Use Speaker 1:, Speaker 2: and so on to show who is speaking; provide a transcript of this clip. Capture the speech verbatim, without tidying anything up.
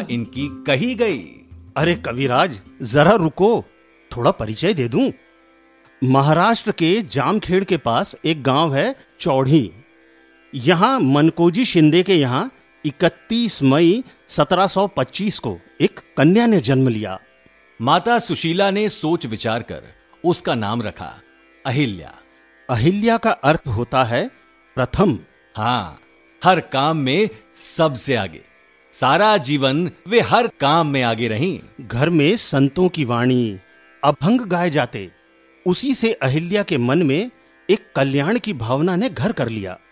Speaker 1: इनकी कही गई।
Speaker 2: अरे कविराज, जरा रुको, थोड़ा परिचय दे दूं। महाराष्ट्र के जामखेड़ के पास एक गांव है चौड़ी। यहाँ मनकोजी शिंदे के यहाँ इकतीस मई सत्रह सौ पच्चीस को एक कन्या ने जन्म लिया।
Speaker 1: माता सुशीला ने सोच विचार कर उसका नाम रखा अहिल्या।
Speaker 2: अहिल्या का अर्थ होता है प्रथम।
Speaker 1: हाँ, हर काम में सबसे आगे। सारा जीवन वे हर काम में आगे रहीं।
Speaker 2: घर में संतों की वाणी, अभंग गाए जाते। उसी से अहिल्या के मन में एक कल्याण की भावना ने घर कर लिया।